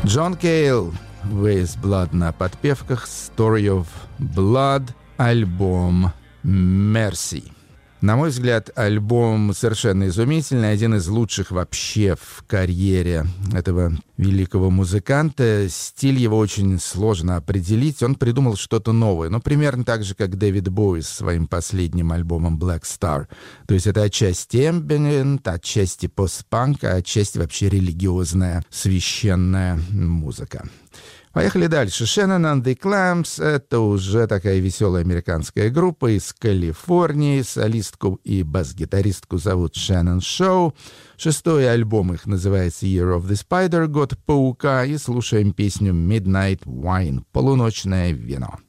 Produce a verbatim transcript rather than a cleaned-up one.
Джон Кейл, With Blood на подпевках, Story of Blood, альбом Mercy. На мой взгляд, альбом совершенно изумительный, один из лучших вообще в карьере этого великого музыканта. Стиль его очень сложно определить, он придумал что-то новое, ну, примерно так же, как Дэвид Боуи с своим последним альбомом Black Star. То есть это отчасти эмбиент, отчасти постпанк, а отчасти вообще религиозная, священная музыка. Поехали дальше. Shannon and the Clams — это уже такая веселая американская группа из Калифорнии. Солистку и бас-гитаристку зовут Shannon Shaw. Шестой альбом их называется Year of the Spider, год паука. И слушаем песню Midnight Wine — полуночное вино.